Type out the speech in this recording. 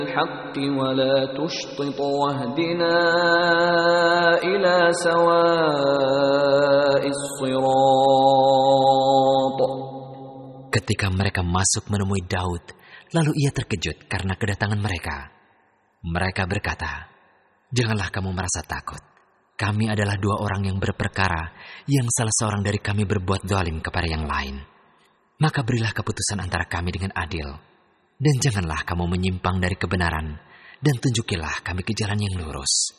الحق ولا تشطط واهدنا إلى سواء الصراط. Ketika mereka masuk menemui Daud, lalu ia terkejut karena kedatangan mereka. Mereka berkata, "Janganlah kamu merasa takut. Kami adalah dua orang yang berperkara, yang salah seorang dari kami berbuat zalim kepada yang lain. Maka berilah keputusan antara kami dengan adil. Dan janganlah kamu menyimpang dari kebenaran, dan tunjukilah kami ke jalan yang lurus."